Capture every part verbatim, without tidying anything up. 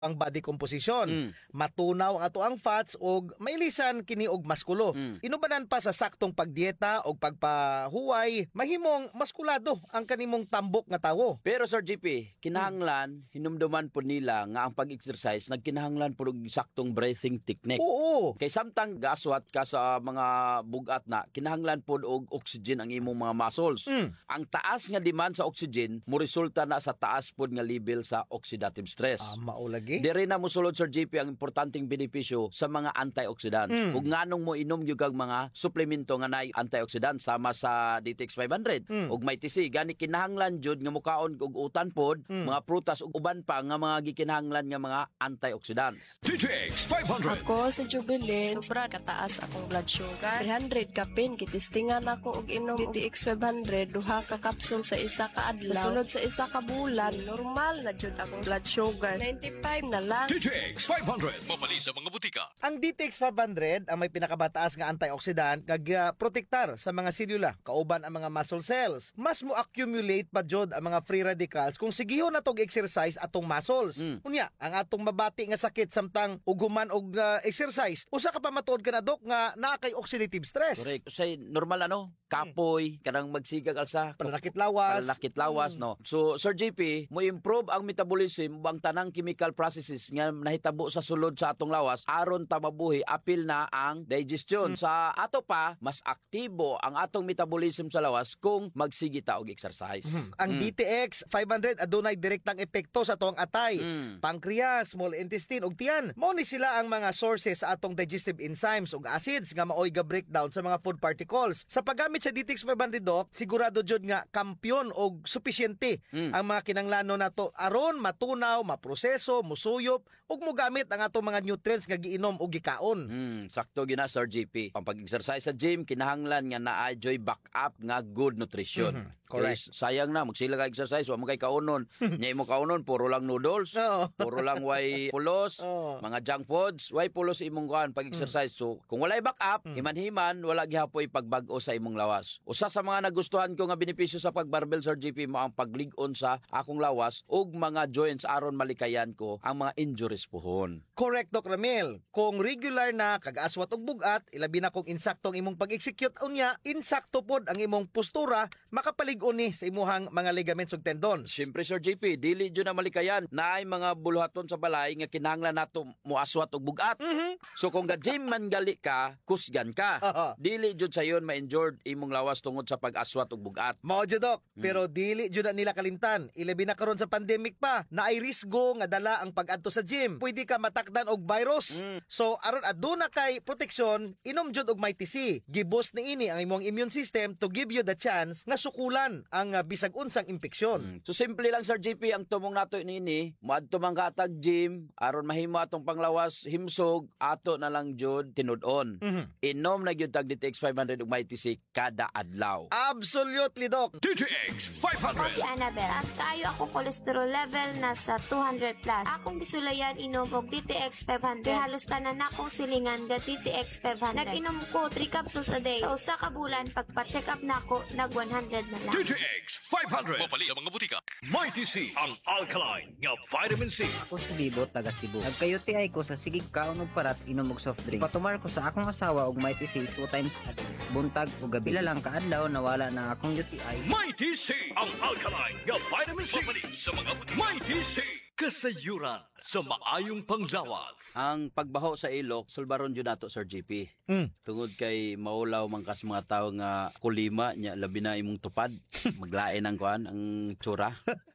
ang body composition. Mm. Matunaw ang ato ang fats og mailisan kini og maskulo. Mm. Inubanan pa sa saktong pagdieta og pagpahuway, mahimong maskulado ang kanimong tambok nga tawo. Pero Sir G P, kinahanglan, hinumduman po nila nga ang pag-exercise, nagkinahanglan po og saktong breathing technique. Oo. Kay samtang gaswat ka sa mga bugat na, kinahanglan po og oxygen ang imong mga muscles. Mm. Ang taas nga demand sa oxygen, mo resulta na sa taas po nga level sa oxidative stress. Ah, maulagi. Dire na musulod Sir G P ang importanteng benepisyo sa mga antioxidants. Mm. Ug nganong mo inom gyud kag mga suplemento nga nay antioxidants sama sa D T X five hundred Mm. ug may T C gani kinahanglan jud nga mukaon og utan pod, Mm. mga prutas ug uban pa nga mga gikinahanglan nga mga antioxidants. D T X five hundred. Ako sa Jubilee, sobra kataas akong blood sugar. three hundred ka pin, kitistingan ako og inom D T X five hundred, duha ka kapsul sa isa ka adlaw. Sunod sa isa ka bulan, normal na jud akong blood sugar. ninety-five na lang. D T X five hundred. Mapali sa mga butika. Ang D T X five hundred ang may pinakabataas nga antioxidant kag uh, protektar sa mga selula kauban ang mga muscle cells. Mas mo accumulate pa jud ang mga free radicals kung sigihon na tog exercise atong muscles. Mm. Unya, ang atong mabati nga sakit samtang uguman og uh, exercise, usa ka pa matuod ka na dok nga naa kay oxidative stress. Correct. Say normal ano, kapoy, kanang magsigag alsa, Pananakit lawas. Pananakit lawas, no. So Sir G P, mo improve ang metabolism ang tanang chemical processes nga nahitabo sa sulod sa atong lawas aron ta mabuhi apil na ang digestion. Sa ato pa mas aktibo ang atong metabolism sa lawas kung magsigi ta og exercise. Ang D T X five hundred adunay direktang epekto sa atong atay, Mm. pancreas, small intestine ug tiyan. Mao ni sila ang mga sources sa atong digestive enzymes ug acids nga maoy ga breakdown sa mga food particles. Sa paggamit sa D T X five hundred dok, sigurado jud nga kampyon og supisyente Mm. ang mga kinahanglanon nato aron matunaw, maproseso, musuyop ug mogamit ang atong mga nutrients nga giinom ug gikaon. Hmm, sakto gina Sir G P. Ang pag-exercise sa gym kinahanglan nga naa joy backup nga good nutrition. Mhm, correct. Kaya sayang na magsila ka exercise wa mo kay kaunon. Nya mo kaunon puro lang noodles, Oo. puro lang way pulos, Oo. mga junk foods, way pulos imong kuan pag-exercise. So kung walay backup, himan-himan wala gihapoy pagbag-o sa imong lawas. Usa sa mga nagustuhan ko nga benepisyo sa pagbarbell Sir G P mo ang paglig-on sa akong lawas ug mga joints aron malikayan ko ang mga injuries pohon. Correct, Doc Ramil. Kung regular na kag-aswat og bugat, ilabi na kung insaktong imong pag-execute unya, insakto pod ang imong postura, makapalig-on ni sa imuhang mga ligaments ug tendons. Siyempre Sir G P, dili dyan na malikayan na ay mga buluhaton sa balay nga kinahanglan nato muaswat og bugat. So kung ga-gym man gali ka, kusgan ka. Aha. Dili jud sayon ma-injured imong lawas tungod sa pag-aswat og bugat. Mao jud, Doc, pero dili jud na nila kalimtan. Ilabi na karon sa pandemic pa, na ay risgo nga dala ang pag-adto sa gym. Pwede ka matakdan og virus. So aron aduna kay proteksyon, inom jud og may T C. Giboost ni ini ang imong immune system to give you the chance nga sukulan ang uh, bisag unsang impeksyon. So simple lang Sir G P ang tumong nato nini, moadto man ka tag gym aron mahimo atong panglawas himsog ato na lang jud tinud-on. Inom na gyud tag D T X five hundred ug may T C kada adlaw. Absolutely, Doc. D T X five Ako hundred. si Annabel. Taas kaayo ako cholesterol level nasa two hundred plus. Akong gisulayan inom og D T X five hundred. Halos tanan akong silingan ga D T X five hundred. Nag-inom ko three capsules a day. Sa usa ka bulan pagpa-check up nako nag one hundred na lang. D T X five hundred. Mapali sa mga butika. Mighty C. Ang alkaline nga vitamin C. Ako si Bibo, taga Cebu. Nagka-U T I ko sa sigig kaon og parat inom og soft drink. Patumar ko sa akong asawa og Mighty C two times a day. Buntag o gabi. Pila lang kaadlaw nawala na akong U T I. Mighty C. Ang alkaline nga vitamin C. Mapali sa mga butika. Mighty C. Kasayuran sa maayong panglawas. Ang pagbaho sa ilok, sulbaron jud nato Sir G P. Mm. Tungod kay maulaw man kas mga tawo nga kulima nya labi na imong tupad, maglain ang kuan ang tsura.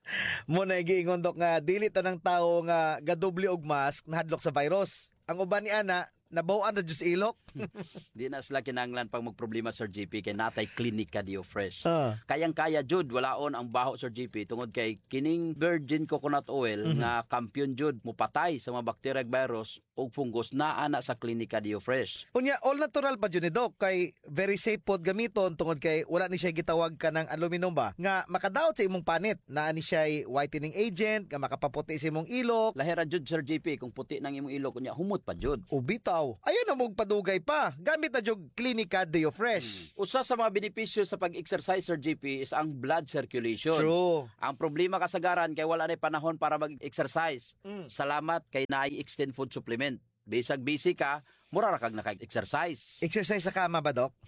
Mo na giingon, Doc, nga dili tanang tawo nga gadoble og mask nahadlok sa virus. Ang uban ni ana nabaw-an na jud sa ilok. Di na sila kinahanglan pag magproblema Sir G P kay natay klinika Dio Fresh. Ah. Kayang-kaya jud walaon ang baho Sir G P tungod kay kining virgin coconut oil nga kampiyon jud mupatay sa mga bacteria ug virus ug fungus naa na sa klinika Dio Fresh. Unya, all natural pa jud ni Doc, kay very safe pod gamiton tungod kay wala ni siya gitawag ka ng aluminum ba nga makadaot sa imong panit. Naa ni siya whitening agent nga makapaputi sa imong ilok. Lahira jud Sir G P kung puti nang imong ilok unya humot pa jud. Ubita Wow, ayan na mong padugay pa. Gamit na jog Clinica Deo Fresh. Usa sa mga benepisyo sa pag-exercise, Sir J P, is ang blood circulation. True. Ang problema kasagaran kay wala na panahon para mag-exercise. Mm. Salamat kay naay extend food supplement. Bisag busy ka, mura ra kag naka-exercise. Exercise sa kama ba, Doc?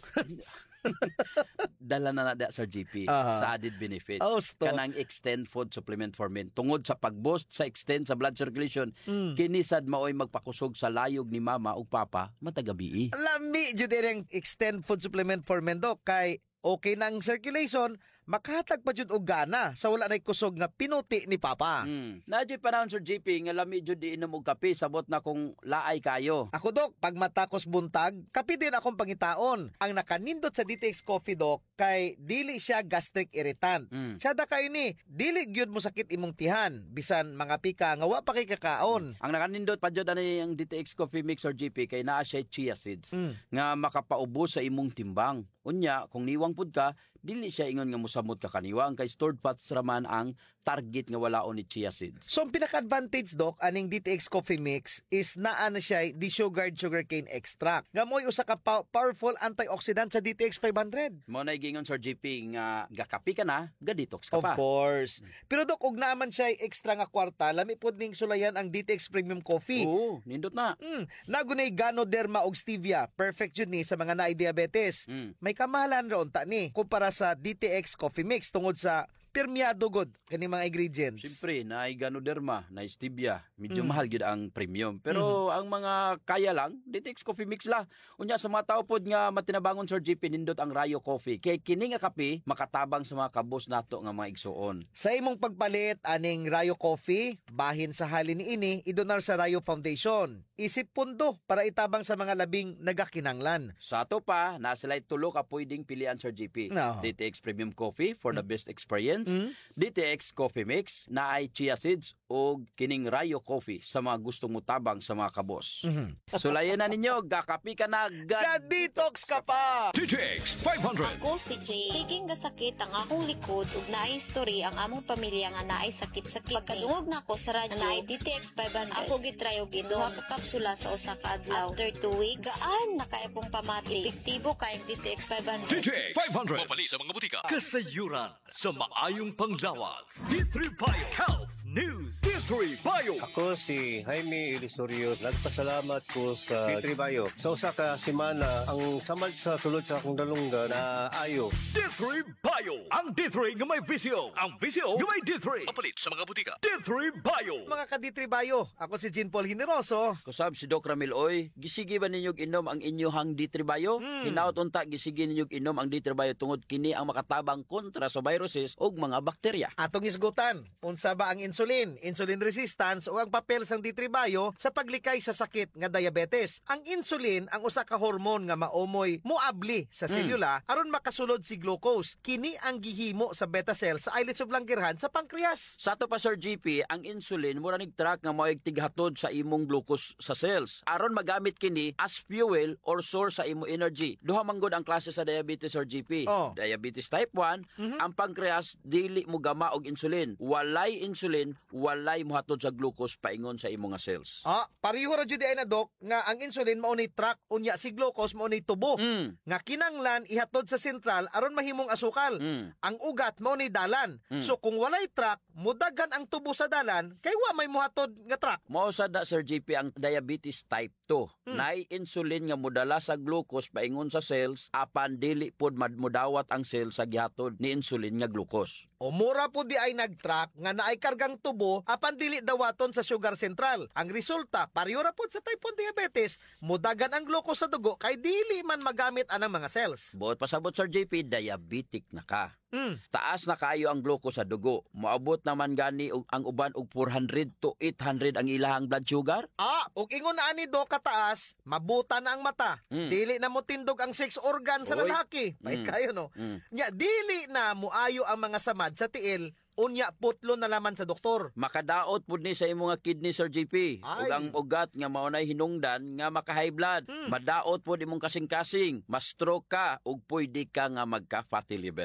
Dala na na da, Sir J P, Aha. sa added benefits. Oh, stop. Kanang extend food supplement for men. Tungod sa pag-boost sa extend sa blood circulation, Mm. kinisad maoy magpakusog sa layog ni mama ug papa matagabi. Lami jud ang extend food supplement for men, Doc, kay okay na ang circulation, makahatag pa jud og gana sa wala nay kusog nga pinuti ni Papa. Mm. Nadyo panahon, Sir J P, nga lami jud di inom og kape, sabot na kung laay kayo. Ako, Doc, pag matakos buntag, kapi din akong pangitaon. Ang nakanindot sa D T X Coffee, Doc, kay dili siya gastric irritant. Mm. Siya da kayo ni, dili gyud mo sakit imong tihan, bisan mga pika nga wa pa kay kakaon. Ang nakanindot pa jud ani ang D T X Coffee Mix, Sir J P, kay naa siya chia seeds Mm. nga makapaubos sa imong timbang. Unya, kung niwang pud ka, dili siya ingon nga musamot ka kaniwang kay stored fats raman ang target nga walaon ni chia seeds. So, ang pinaka-advantage, Doc, aning D T X Coffee Mix is naa na siya desugared sugarcane extract. Nga mo'y usa ka pa- powerful antioxidant sa D T X five hundred. Mo na gingon, Sir J P, nga gakapi ka na, ga-detox ka Of pa. course. Pero, Doc, ug naman siya extra nga kwarta, lami pod ning sulayan ang D T X Premium Coffee. Oo, nindot na. Mm, nagunay Ganoderma og stevia. Perfect yun ni sa mga naay diabetes. Mm. May kamahalan ron ta ni kumpara sa D T X Coffee Mix tungod sa permiado god kani mga ingredients. Siyempre, na Ganoderma, na stevia, medyo Mm. mahal gyud ang premium. Pero ang mga kaya lang, D T X Coffee Mix la. Unya sa mga tao pod nga matinabangon, Sir J P, nindot ang Rayo Coffee. Kay kini nga kape makatabang sa mga kabos nato nga mga igsuon. Sa imong pagpalit aning Rayo Coffee, bahin sa halin niini idonar sa Rayo Foundation. Isip pundo para itabang sa mga labing nagakinanglan. Sa ato pa, na sila tulo ka pwedeng pilian, Sir J P. No. D T X Premium Coffee for the best experience. Mm. D T X Coffee Mix na ay chia seeds o kining Rayo Coffee sa mga gustong mutabang sa mga kabos. Mhm. Sulayan na ninyo, gakapi ka na, gad Ga-detox ka pa! D T X five hundred. Ako si Jay. Siging gasakit ang akong likod ug naay story ang among pamilya nga naay sakit-sakit. Pagkadungog na ko sa radyo naay D T X five hundred. Ako gitry og inom duha ka kapsula sa usa ka adlaw. After two weeks, gaan na kay akong pamati. Epektibo kay ang D T X five D hundred. T X five hundred. Mapali sa mga butika. Kasayuran sa maayong panglawas. D three Bio Health News. D three Bio. Ako si Jaime Ilisorio. Nagpasalamat ko sa D three Bio. Sa usa ka semana, ang samad sa sulod sa akong dalungga na ayo. D three Bio. Ang D three nga may visyo. Ang visyo nga may D three. Mapalit sa mga butika. D three Bio. Mga ka-Ditribayo, ako si Jean Paul Generoso. Kusab si Doc Ramil, oy, gisigi ba ninyog inom ang inyong D three Bio? Hmm. Hinaut unta, gisigi ninyog inom ang D three Bio tungod kini ang makatabang kontra sa viruses o mga bakterya. Atong isgutan, unsa ba ang insulin, insulin resistance o ang papel sang D three Bio sa paglikay sa sakit nga diabetes. Ang insulin ang usa ka hormone nga maomoy muabli sa selula aron makasulod si glucose. Kini ang gihimo sa beta cells sa islets of Langerhans sa pancreas. Sa ato pa, Sir G P, ang insulin mura nig-track nga mao'y tighatod sa imong glucose sa cells aron magamit kini as fuel or source sa imong energy. Duha man gud ang klase sa diabetes, Sir G P. Oh. Diabetes type one, ang pancreas dili mo gama og insulin. Walay insulin, walay mohatod sa glucose paingon sa imong nga cells. Ah, pareho ra jud ay na, Doc, nga ang insulin mao ni track unya si glucose mao ni tubo. Mm. Nga kinanglan ihatod sa sentral aron mahimong asukal. Mm. Ang ugat mao ni dalan. Mm. So kung walay track, mudagan ang tubo sa dalan kay wa may muhatod nga track. Mao sad na, Sir J P, ang diabetes type two. Hmm. Nay insulin nga modala sa glucose paingon sa cells apan dili pod mudawat ang cells sa gihatod ni insulin nga glucose. O mura po di ay nag-track nga naay kargang tubo apan dili dawaton sa sugar central. Ang resulta, pareho ra pod sa type one diabetes, mudagan ang glucose sa dugo kay dili man magamit anang mga cells. Buot pasabot, Sir J P, diabetic na ka. Mm. Taas na kaayo ang glucose sa dugo. Moabot naman gani og ang uban og four hundred to eight hundred ang ilahang blood sugar. Ah, ug ingon na ani do kataas, mabuta na ang mata. Mm. Dili na mo tindog ang sex organ sa Oy. lalaki. May Mm. kayo no. Mm. Nya dili na muayo ang mga samad sa tiil, unya putlo na laman sa doktor. Makadaot pud ni sa imong nga kidney, Sir J P. Ay. Ug ang ugat nga maunay hinungdan nga maka-high blood. Madaot pud imong kasing-kasing, ma-stroke ka ug pwede ka nga magka-fatty liver. D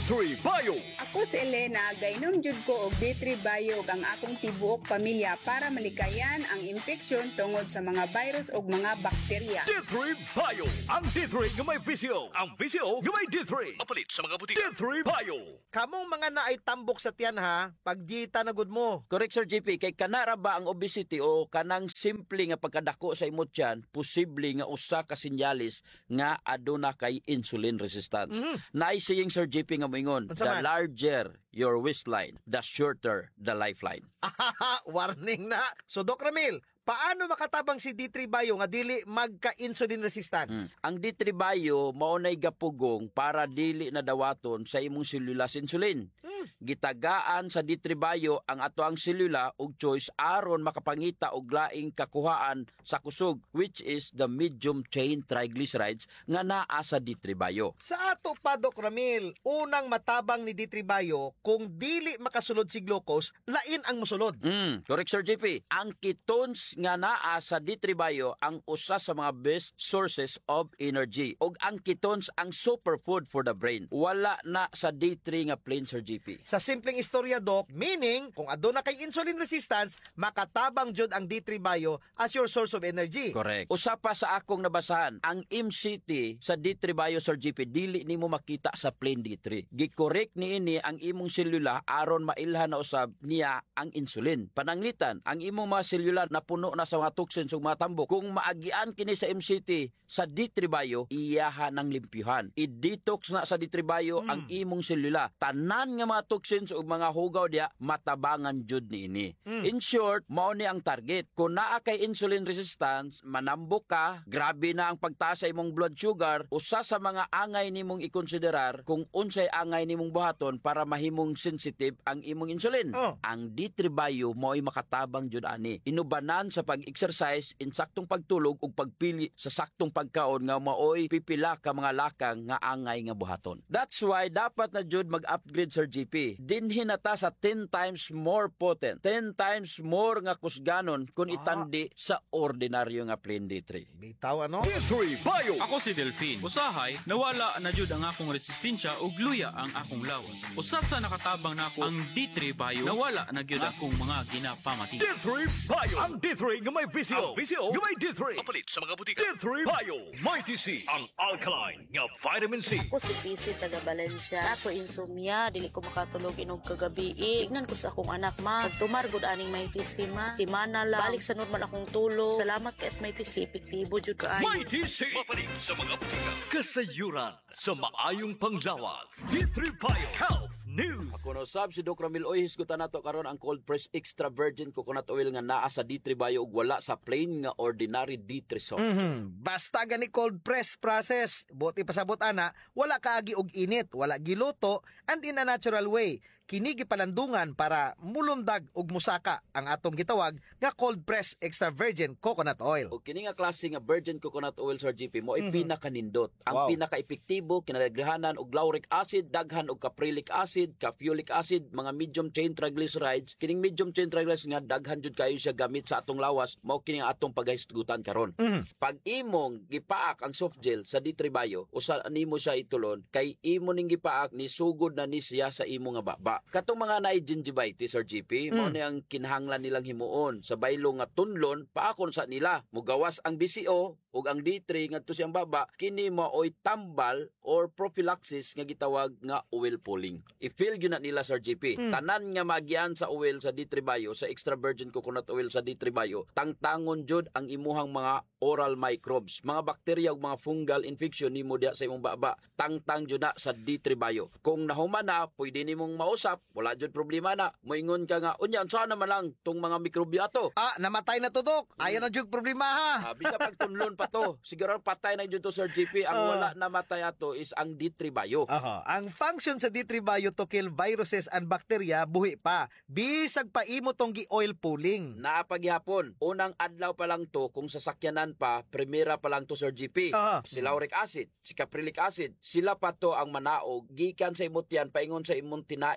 three Bio. Ako si Elena, gainom jud ko og D three Bio ug ang akong tibuok pamilya para malikayan ang infeksyon tungod sa mga virus ug mga bakterya. D three Bio. Ang D three nga may visio. Ang visio nga may D three. Mapalit sa mga butika. D three Bio. Kamong mga naay tambok sa tiyan ha, pagjita na gud mo. Correct, Sir J P. Kay kanara ba ang obesity o kanang simple nga pagkadako sa imong tiyan, posible nga usa ka sinyalis nga aduna kay insulin resistance. Mhm. Naay saying, Sir J P, nga moingon, Unsa the man? larger your waistline, the shorter the lifeline. Ahaha, warning na. So Doc Ramil, paano makatabang si D three Bio nga dili magka-insulin resistance? Mm. Ang D three Bio maunay gapugong para dili na dawaton sa imong selula sa insulin. Mm. Gitagaan sa D three Bio ang ato ang selula ug choice aron makapangita og laing kakuhaan sa kusog, which is the medium chain triglycerides nga naa sa D three Bio. Sa ato pa, Doc Ramil, unang matabang ni D three Bio, kung dili makasulod si glucose, lain ang musulod. Mm, correct, Sir J P. Ang ketones nga naa sa D three Bio ang usa sa mga best sources of energy. Og ang ketones ang superfood for the brain. Wala na sa D three nga plain, Sir J P. Sa simpleng istorya, Doc, meaning, kung aduna kay insulin resistance, makatabang jud ang D three Bio as your source of energy. Correct. Usa pa sa akong nabasahan, ang M C T sa D three Bio, Sir J P, dili nimo makita sa plain D three. Gikorek niini ang imong selula aron mailhan na usab niya ang insulin. Pananglitan, ang imong mga selula na puno na sa mga toxins ug mga tambok. Kung maagian kini sa M C T sa D three Bio, iyaha ng limpyuhan. I-detox na sa D three Bio Mm. ang imong selula. Tanan nga mga toxins ug mga hugaw diya matabangan jud niini. Mm. In short, mao ni ang target. Kung naa kay insulin resistance, manambok ka, grabe na ang pagtaas sa imong blood sugar, usa sa mga angay nimong ikonsiderar kung unsay angay nimong buhaton para mahimong sensitive ang imong insulin. Oh. Ang D three Bio mo'y makatabang jud ani. Inubanan sa pag-exercise, insaktong pagtulog ug pagpili sa saktong pagkaon nga maoy pipila ka mga lakang nga angay nga buhaton. That's why dapat na jud mag-upgrade, Sir G P. Dinhi na ta sa ten times more potent, ten times more nga kusganon kung Ah. itandi sa ordinaryo nga plain D three. Bitaw ano? D three Bio. Ako si Delphine. Usahay, nawala na jud ang akong resistensya ug luya ang akong lawas. Usa sa nakatabang nako ang D three Bio, nawala na gyud akong mga ginapamati. D three Bio. Ang D three nga may visio. Ang visio nga may D three. Mapalit sa mga butika. D three Bio. Mighty C. Ang alkaline nga vitamin C. Ako si P C taga Valencia. Ako insomnia, dili ko makatulog inog kagabi. Tignan ko sa akong anak, ma. Pagtumar gud aning may T C, ma. Si Mana lang. Balik sa normal akong tulog. Salamat kay may T C, epektibo jud kaayo. Mighty C. Mapalit sa mga butika. Kasayuran sa maayong panglawas. D three Bio Health News. Ako no sab si Doc Ramil Oy, hisgutan nato karon ang cold press extra virgin coconut oil nga naa sa D three Bio ug wala sa plain nga ordinary D three soap. Mhm. Basta gani cold press process, buti pasabot ana, wala kaagi og init, wala giluto, and in a natural way. Kini gipalandungan para mulundag og musaka ang atong gitawag nga cold press extra virgin coconut oil. O kini nga klase nga virgin coconut oil, Sir G P, mo ay Mhm. pinakanindot. Ang Wow. pinaka-epektibo kinadaghanan og lauric acid, daghan og caprylic acid, caffeolic acid, mga medium chain triglycerides. Kining medium chain triglycerides nga daghan jud kayo siya gamit sa atong lawas, mao kini nga atong paghisgutan karon. Mhm. Pag imong gipaak ang soft gel sa D three Bio, usa nimo siya itulon kay imo ning gipaak ni sugod na ni siya sa imo nga baba. Katong mga naay gingivitis, Sir G P, Mm. mao ni ang kinahanglan nilang himuon sa baylo nga tunlon paakon sa nila. Mugawas ang B C O ug ang D three ngadto siyang baba, kini maoy tambal or prophylaxis nga gitawag nga oil pulling. I-feel gyud na nila, Sir G P. Mm. Tanan nga magian sa oil sa D three Bio, sa extra virgin coconut oil sa D three Bio, tangtangon jud ang imuhang mga oral microbes, mga bakterya ug mga fungal infection nimo diha sa imong baba. Tangtang jud na sa D three Bio. Kung nahuman na, pwede nimong mausap, wala jud problema na. Moingon ka nga, unya unsa naman lang tong mga mikrobyo ato? Ah, namatay na to, Dok. Ayaw na jug problema ha. Ah, bisa pagtunlon pa to. Siguro patay na jud to, Sir G P. Ang Ah. wala namatay ato is ang D three Bio. Aha. Ang function sa D three Bio to kill viruses and bacteria buhi pa. Bisag pa imo tong gi-oil pulling. Napaghapon, unang adlaw pa lang to kung sasakyanan pa, primera pa lang to, Sir G P. Aha. Si lauric acid, si caprylic acid, sila pa to ang manaog gikan sa imot yan paingon sa imong tinai.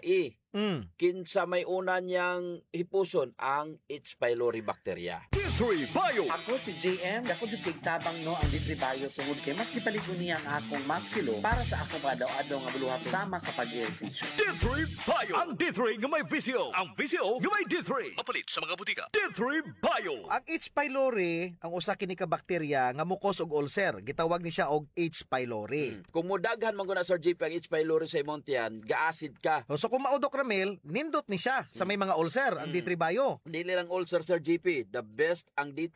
Mm. kinsa may una niyang hipuson ang H. pylori bacteria. D three Bio. Ako si J M, ako jud kay tabang no ang D three Bio tungod kay mas gipaligon niya ang akong maskilo para sa akong adlaw-adlaw nga buluhat sama sa pag-ehersisyo. D three Bio. Ang D three nga may visio. Ang visio nga may D three. Mapalit sa mga butika. D three Bio. Ang H. pylori ang usa kini ka bakterya nga mukos og ulcer. Gitawag ni siya og H. pylori. Kung mudaghan man guna Sir J P ang H. pylori sa imong tiyan, ga-acid ka. So kung maudok Ramil, nindot ni siya sa may mga ulcer ang D three Bio. Dili lang ulcer Sir J P, the best ang D